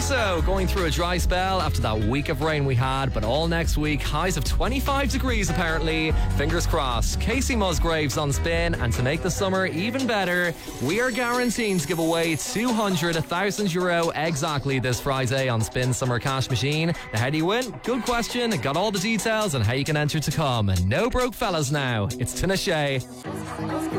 so. Going through a dry spell after that week of rain we had, but all next week, highs of 25 degrees apparently. Fingers crossed. Casey Musgraves on Spin, and to make the summer even better, we are guaranteeing to give away €1,000 exactly this Friday on Spin Summer Cash Machine. Now, how do you win? Good question. Got all the details on how you can enter to come. And no broke fellas now. It's Tinashe.